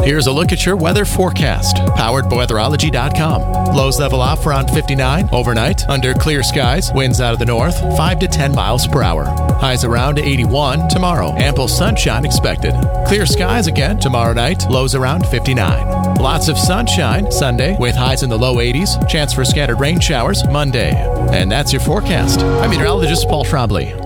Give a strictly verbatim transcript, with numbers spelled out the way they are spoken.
Here's a look at your weather forecast, powered by weatherology dot com. Lows level off around fifty-nine. Overnight, under clear skies, winds out of the north, five to ten miles per hour. Highs around eighty-one tomorrow. Ample sunshine expected. Clear skies again tomorrow night, lows around fifty-nine. Lots of sunshine Sunday with highs in the low eighties. Chance for scattered rain showers Monday. And that's your forecast. I'm meteorologist Paul Trombley.